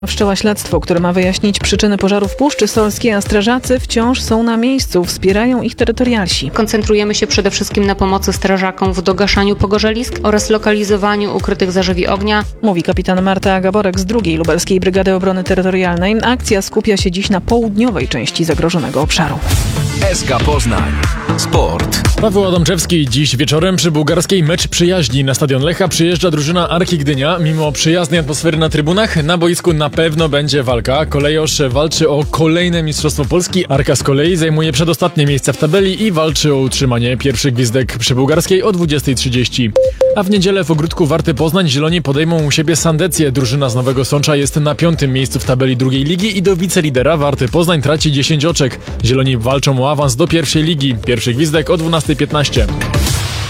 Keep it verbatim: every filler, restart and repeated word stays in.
Wszczęła śledztwo, które ma wyjaśnić przyczyny pożaru w Puszczy Solskiej, a strażacy wciąż są na miejscu, wspierają ich terytorialsi. Koncentrujemy się przede wszystkim na pomocy strażakom w dogaszaniu pogorzelisk oraz lokalizowaniu ukrytych zażywi ognia. Mówi kapitan Marta Gaborek z drugiej Lubelskiej Brygady Obrony Terytorialnej. Akcja skupia się dziś na południowej części zagrożonego obszaru. S K Poznań. Sport. Paweł Adamczewski. Dziś wieczorem przy bułgarskiej mecz przyjaźni. Na stadion Lecha przyjeżdża drużyna Arki Gdynia. Mimo przyjaznej atmosfery na trybunach, na boisku na pewno będzie walka. Kolejosz walczy o kolejne Mistrzostwo Polski. Arka z kolei zajmuje przedostatnie miejsce w tabeli i walczy o utrzymanie. Pierwszy gwizdek przy bułgarskiej o dwudziestej trzydzieści. A w niedzielę w ogródku Warty Poznań Zieloni podejmą u siebie Sandecję. Drużyna z Nowego Sącza jest na piątym miejscu w tabeli drugiej ligi i do wicelidera Warty Poznań traci dziesięć oczek. Zieloni walczą o awans do pierwszej ligi. Pierwszy gwizdek o dwunastej piętnaście.